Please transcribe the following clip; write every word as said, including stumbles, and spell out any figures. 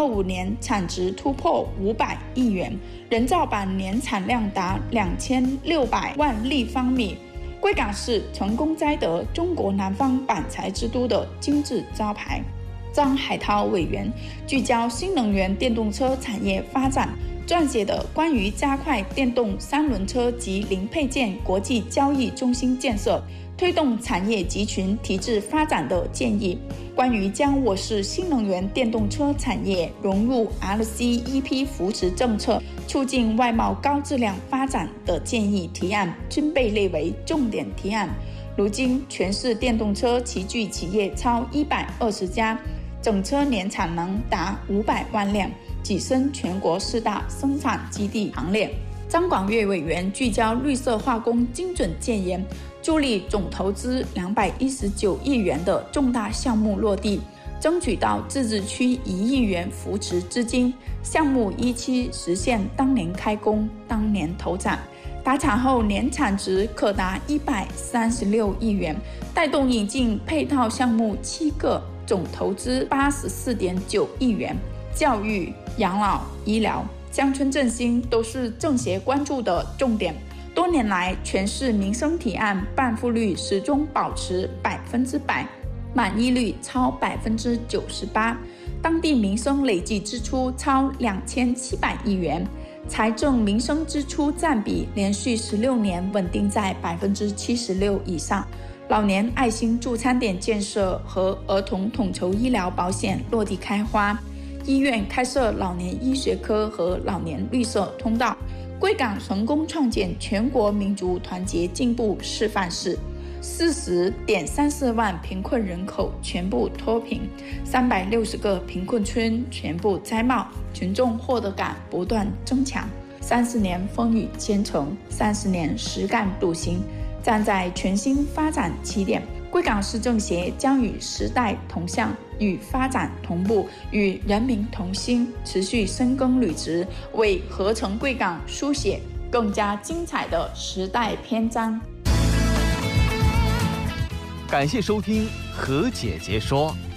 二五年产值突破五百亿元，人造板年产量达两千六百万立方米。贵港市成功摘得中国南方板材之都的金字招牌。张海涛委员聚焦新能源电动车产业发展，撰写的关于加快电动三轮车及零配件国际交易中心建设，推动产业集群体制发展的建议，关于将我市新能源电动车产业融入 R C E P 扶持政策，促进外贸高质量发展的建议提案，均被列为重点提案。如今，全市电动车齐聚企业超一百二十家，整车年产能达五百万辆，跻身全国四大生产基地行列。张广岳委员聚焦绿色化工精准建研，助力总投资两百一十九亿元的重大项目落地，争取到自治区一亿元扶持资金，项目一期实现当年开工、当年投产，达产后年产值可达一百三十六亿元，带动引进配套项目七个，总投资八十四点九亿元。教育、养老、医疗、乡村振兴都是政协关注的重点。多年来，全市民生提案办复率始终保持百分之百，满意率超百分之九十八，当地民生累计支出超两千七百亿元，财政民生支出占比连续十六年稳定在百分之七十六以上。老年爱心助餐点建设和儿童统筹医疗保险落地开花，医院开设老年医学科和老年绿色通道。贵港成功创建全国民族团结进步示范市，四十点三四万贫困人口全部脱贫，三百六十个贫困村全部摘帽，群众获得感不断增强。三十年风雨兼程，三十年实干笃行，站在全新发展起点，贵港市政协将与时代同向，与发展同步，与人民同心，持续深耕履职，为合成贵港书写更加精彩的时代篇章。 感谢收听何姐姐说。